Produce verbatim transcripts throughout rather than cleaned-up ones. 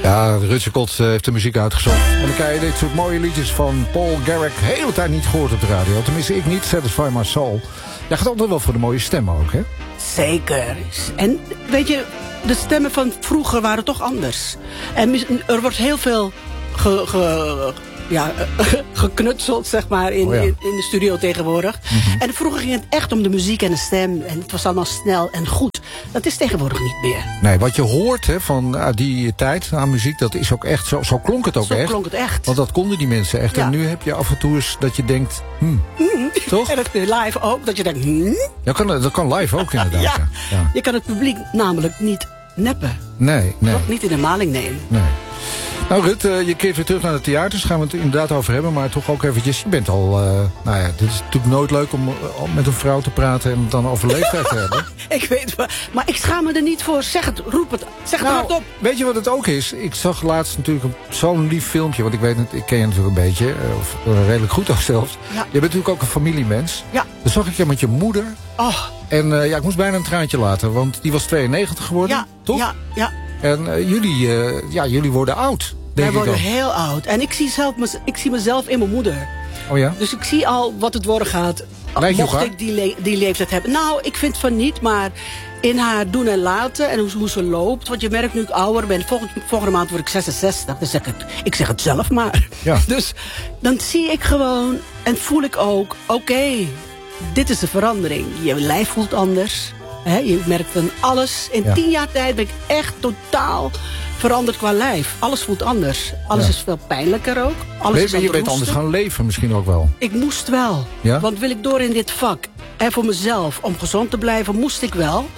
Ja, Rutje Kot heeft de muziek uitgezocht. En dan krijg je dit soort mooie liedjes van Paul Garrick. De hele tijd niet gehoord op de radio. Tenminste, ik niet. Satisfy My Soul. Jij gaat altijd wel voor de mooie stemmen ook, hè? Zeker. En weet je, de stemmen van vroeger waren toch anders. En er wordt heel veel ge, ge, ja, geknutseld, zeg maar, in, oh ja. in, in de studio tegenwoordig. Mm-hmm. En vroeger ging het echt om de muziek en de stem. En het was allemaal snel en goed. Dat is tegenwoordig niet meer. Nee, wat je hoort hè, van uh, die tijd aan muziek, dat is ook echt, zo, zo klonk het ook zo echt. Zo klonk het echt. Want dat konden die mensen echt. Ja. En nu heb je af en toe eens dat je denkt, hmm, mm. toch? En dat live ook, dat je denkt, hmm? Ja, kan, dat kan live ook inderdaad. ja. Ja. Ja. Je kan het publiek namelijk niet neppen. Nee, nee. Of niet in de maling nemen. Nee. Nou Rut, uh, je keert weer terug naar de theaters. Daar gaan we het inderdaad over hebben. Maar toch ook eventjes, je bent al... Uh, nou ja, dit is natuurlijk nooit leuk om, om met een vrouw te praten en het dan over leeftijd te hebben. Ik weet maar, maar ik schaam me er niet voor. Zeg het, roep het, zeg het nou, hardop. Weet je wat het ook is? Ik zag laatst natuurlijk zo'n lief filmpje. Want ik weet het, ik ken je natuurlijk een beetje. Of uh, redelijk goed ook zelfs. Ja. Je bent natuurlijk ook een familiemens. Ja. Dan zag ik je met je moeder. Oh. En uh, ja, ik moest bijna een traantje laten. Want die was tweeënnegentig geworden, ja. toch? Ja, ja. En uh, jullie, uh, ja, jullie worden oud. Wij worden heel oud. En ik zie, zelf, ik zie mezelf in mijn moeder. Oh ja? Dus ik zie al wat het worden gaat. Lijkt je mocht ik die, le die leeftijd hebben. Nou, ik vind van niet, maar in haar doen en laten en hoe, hoe ze loopt. Want je merkt nu ik ouder ben. Volgende, volgende maand word ik zesenzestig. Dan zeg ik, ik zeg het zelf maar. Ja. Dus dan zie ik gewoon en voel ik ook, oké, okay, dit is de verandering. Je lijf voelt anders. He, je merkt van alles. In ja. tien jaar tijd ben ik echt totaal veranderd qua lijf. Alles voelt anders. Alles ja. is veel pijnlijker ook. Alles Leven, is je bent anders gaan leven misschien ook wel. Ik moest wel. Ja? Want wil ik door in dit vak. En voor mezelf, om gezond te blijven, moest ik wel.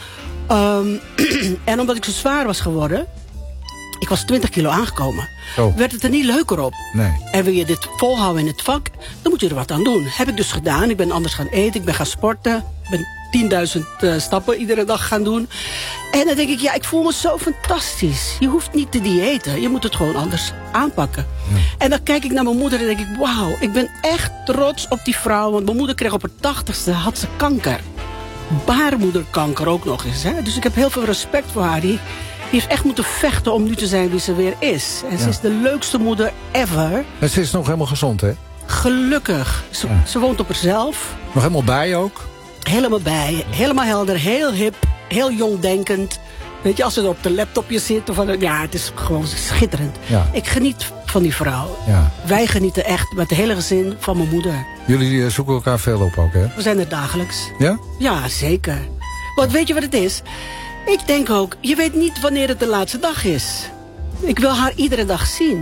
Um, en omdat ik zo zwaar was geworden. Ik was twintig kilo aangekomen. Oh. Werd het er niet leuker op. Nee. En wil je dit volhouden in het vak, dan moet je er wat aan doen. Heb ik dus gedaan. Ik ben anders gaan eten. Ik ben gaan sporten. Ik ben tienduizend uh, stappen iedere dag gaan doen. En dan denk ik, ja, ik voel me zo fantastisch. Je hoeft niet te diëten. Je moet het gewoon anders aanpakken. Ja. En dan kijk ik naar mijn moeder en denk ik, wauw, ik ben echt trots op die vrouw. Want mijn moeder kreeg op haar tachtigste, had ze kanker. Baarmoederkanker ook nog eens. Hè? Dus ik heb heel veel respect voor haar. Die, die heeft echt moeten vechten om nu te zijn wie ze weer is. En ja. ze is de leukste moeder ever. En ze is nog helemaal gezond, hè? Gelukkig. Ze, ja. ze woont op haarzelf. Nog helemaal bij ook? Helemaal bij. Helemaal helder. Heel hip. Heel jongdenkend. Weet je, als ze op de laptopje zit. Of, ja, het is gewoon schitterend. Ja. Ik geniet van die vrouw. Ja. Wij genieten echt met het hele gezin van mijn moeder. Jullie zoeken elkaar veel op ook, hè? We zijn er dagelijks. Ja? Ja, zeker. Want weet je wat het is? Ik denk ook, je weet niet wanneer het de laatste dag is. Ik wil haar iedere dag zien.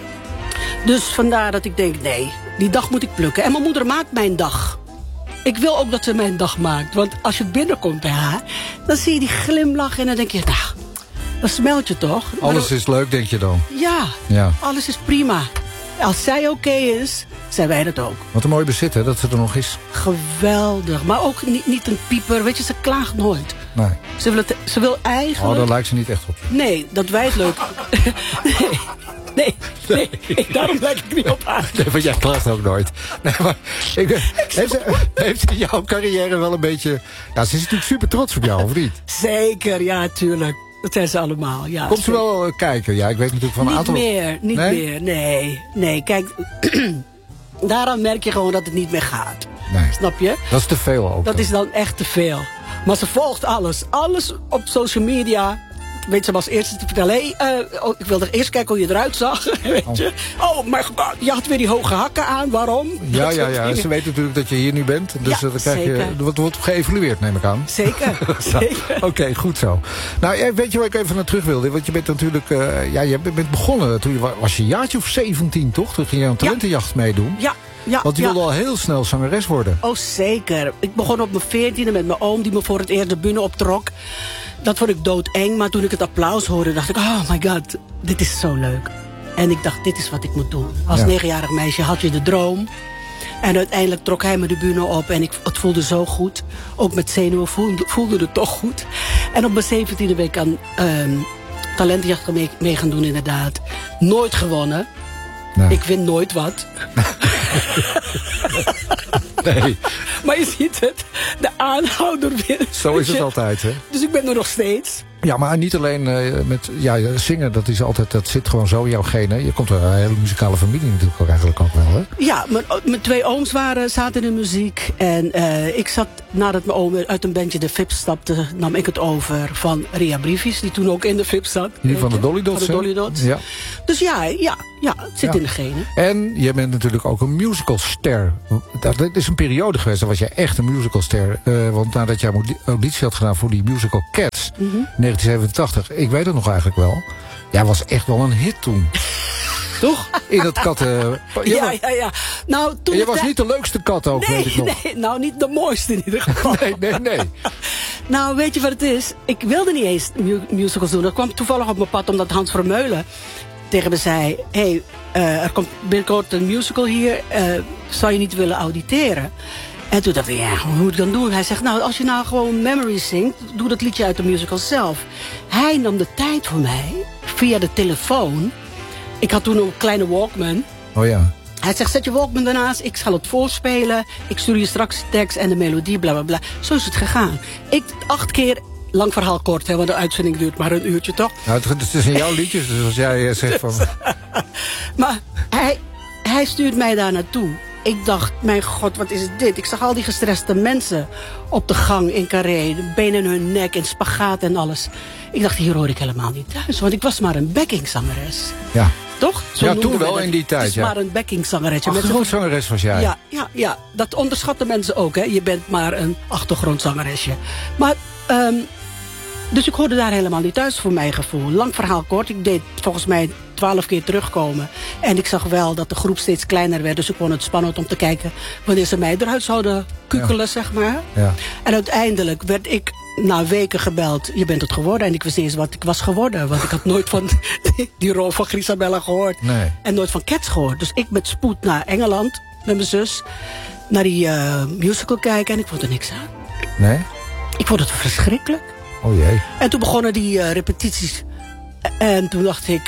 Dus vandaar dat ik denk, nee, die dag moet ik plukken. En mijn moeder maakt mijn dag. Ik wil ook dat ze mijn dag maakt. Want als je binnenkomt bij haar, dan zie je die glimlach en dan denk je, nou, dan smelt je toch? Alles is leuk, denk je dan? Ja, ja. Alles is prima. Als zij oké okay is, zijn wij dat ook. Wat een mooi bezit, hè, dat ze er nog is. Geweldig. Maar ook niet, niet een pieper. Weet je, ze klaagt nooit. Nee. Ze wil, het, ze wil eigenlijk... Oh, daar lijkt ze niet echt op. Nee, dat wij het leuk... nee. Nee, nee, nee, daarom lijk ik niet op haar. Nee, want jij klaagt ook nooit. Nee, maar ik, heeft, ze, heeft ze jouw carrière wel een beetje... Ja, ze is natuurlijk super trots op jou, of niet? Zeker, ja, tuurlijk. Dat zijn ze allemaal, ja. Komt ze wel uh, kijken? Ja, ik weet natuurlijk van een niet aantal... Niet meer, niet nee? meer, nee. Nee, kijk, daaraan merk je gewoon dat het niet meer gaat. Nee. Snap je? Dat is te veel ook. Dat dan. is dan echt te veel. Maar ze volgt alles. Alles op social media... Weet ze als eerste te vertellen... Hey, uh, oh, ik wilde eerst kijken hoe je eruit zag. Weet je? Oh, maar je had weer die hoge hakken aan. Waarom? Ja, ja, ja. Ze weten natuurlijk dat je hier nu bent. Dus ja, dan krijg je, er wordt, wordt geëvalueerd, neem ik aan. Zeker, zeker. Oké, okay, goed zo. Nou, weet je waar ik even naar terug wilde? Want je bent natuurlijk... Uh, ja, je bent begonnen toen je was je een jaartje of zeventien, toch? Toen ging je aan talentenjacht ja. meedoen. Ja. Ja, Want je ja. wilde al heel snel zangeres worden. Oh, zeker. Ik begon op mijn veertiende met mijn oom... die me voor het eerst de bühne optrok. Dat vond ik doodeng. Maar toen ik het applaus hoorde, dacht ik... oh my god, dit is zo leuk. En ik dacht, dit is wat ik moet doen. Als ja. negenjarig meisje had je de droom. En uiteindelijk trok hij me de bühne op. En ik, het voelde zo goed. Ook met zenuwen voelde, voelde het toch goed. En op mijn zeventiende ben ik aan um, talentenjacht mee, mee gaan doen, inderdaad. Nooit gewonnen. Nee. Ik win nooit wat. Nee. Maar je ziet het, de aanhouder wint. Zo is het altijd, hè? Dus ik ben er nog steeds. Ja, maar niet alleen uh, met ja, zingen, dat is altijd, dat zit gewoon zo in jouw genen. Je komt uit een hele muzikale familie natuurlijk ook eigenlijk ook wel, hè? Ja, mijn, mijn twee ooms waren, zaten in de muziek. En uh, ik zat, nadat mijn oom uit een bandje de Fips stapte, nam ik het over van Ria Briefjes, die toen ook in de Fips zat. Die van de Dolly Dots, Van de Dolly Dots. Ja. Dus ja, ja, ja, het zit ja. in de genen. En je bent natuurlijk ook een musicalster. Dat is een periode geweest, dan was jij echt een musicalster. Uh, want nadat jij auditie had gedaan voor die musical Cats, mm-hmm. negentien zevenentachtig, ik weet het nog eigenlijk wel. Jij was echt wel een hit toen. Toch? In dat katten... Ja, ja, ja. Nou, toen je was niet de leukste kat ook, nee, weet ik nog. Nee, nou niet de mooiste in ieder geval. nee, nee, nee. Nou, weet je wat het is? Ik wilde niet eens mu- musicals doen. Dat kwam toevallig op mijn pad omdat Hans Vermeulen tegen me zei... Hé, hey, uh, er komt binnenkort een musical hier. Uh, zou je niet willen auditeren? En toen dacht ik, ja, hoe moet ik dan doen? Hij zegt, nou, als je nou gewoon Memories zingt, doe dat liedje uit de musical zelf. Hij nam de tijd voor mij, via de telefoon. Ik had toen een kleine Walkman. Oh ja. Hij zegt, zet je Walkman ernaast, ik zal het voorspelen. Ik stuur je straks de tekst en de melodie, bla bla bla. Zo is het gegaan. Ik acht keer, lang verhaal kort, hè, want de uitzending duurt maar een uurtje, toch? Nou, het, het is in jouw liedjes, dus als jij zegt van... Maar hij, hij stuurt mij daar naartoe. Ik dacht, mijn god, wat is dit? Ik zag al die gestreste mensen op de gang in Carré. De benen in hun nek, in spagaat en alles. Ik dacht, hier hoor ik helemaal niet thuis. Want ik was maar een backingzangeres. Ja. Toch? Zo ja, toen wel in die tijd. Het is ja. maar een backingzangeretje. Achtergrondzangeres was jij. Ja, ja, ja, dat onderschatten mensen ook. Hè. Je bent maar een achtergrondzangeresje. Maar, um, dus ik hoorde daar helemaal niet thuis voor mijn gevoel. Lang verhaal kort. Ik deed volgens mij twaalf keer terugkomen. En ik zag wel dat de groep steeds kleiner werd. Dus ik vond het spannend om te kijken wanneer ze mij eruit zouden kukelen, ja. zeg maar. Ja. En uiteindelijk werd ik na weken gebeld. Je bent het geworden. En ik wist niet eens wat ik was geworden. Want ik had nooit van die rol van Grisabella gehoord. Nee. En nooit van Cats gehoord. Dus ik met spoed naar Engeland met mijn zus. Naar die uh, musical kijken. En ik vond er niks aan. Nee? Ik vond het verschrikkelijk. Oh jee. En toen begonnen die uh, repetities. En toen dacht ik,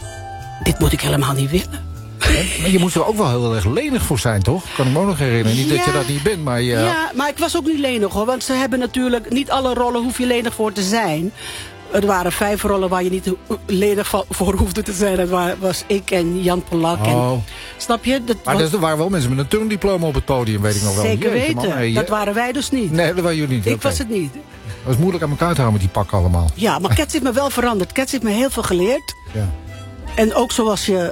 dit moet ik helemaal niet willen. Ja, maar je moest er ook wel heel erg lenig voor zijn, toch? Kan ik me ook nog herinneren. Niet ja, dat je dat niet bent, maar... Je... Ja, maar ik was ook niet lenig, hoor. Want ze hebben natuurlijk... Niet alle rollen hoef je lenig voor te zijn. Er waren vijf rollen waar je niet lenig voor hoefde te zijn. Dat was ik en Jan Polak. Oh. En, snap je? Dat maar was... er waren wel mensen met een turndiploma op het podium, weet ik nog wel. Zeker Jeetje, weten. Man, hey, dat waren wij dus niet. Nee, dat waren jullie niet. Ik okay. was het niet. Dat was moeilijk aan elkaar te houden met die pakken allemaal. Ja, maar Cats heeft me wel veranderd. Cats heeft me heel veel geleerd. Ja. En ook zoals je...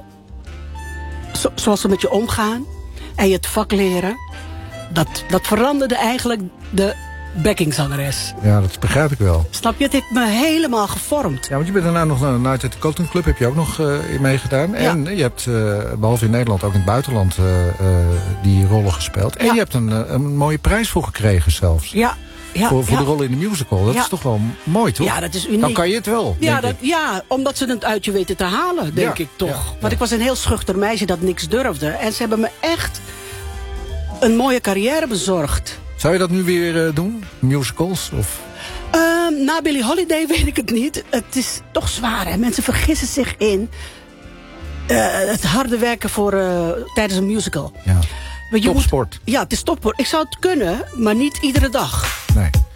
Zo, zoals ze met je omgaan. En je het vak leren. Dat, dat veranderde eigenlijk de backingzangeres. Ja, dat begrijp ik wel. Snap je? Het heeft me helemaal gevormd. Ja, want je bent daarna nog naar de Night at the Cotton Club. Heb je ook nog uh, in meegedaan. Ja. En je hebt, uh, behalve in Nederland, ook in het buitenland uh, uh, die rollen gespeeld. En ja. je hebt een, uh, een mooie prijs voor gekregen zelfs. Ja. Ja, voor voor ja. de rol in de musical. Dat ja. is toch wel mooi, toch? Ja, dat is uniek. Dan kan je het wel, ja, dat, ja, omdat ze het uit je weten te halen, denk ja, ik toch. Ja, ja. Want ik was een heel schuchter meisje dat niks durfde. En ze hebben me echt een mooie carrière bezorgd. Zou je dat nu weer uh, doen? Musicals? Of... Uh, na Billie Holiday weet ik het niet. Het is toch zwaar, hè. Mensen vergissen zich in uh, het harde werken voor, uh, tijdens een musical. Ja. Topsport. Moet, ja, het is topsport. Ik zou het kunnen, maar niet iedere dag. Nee.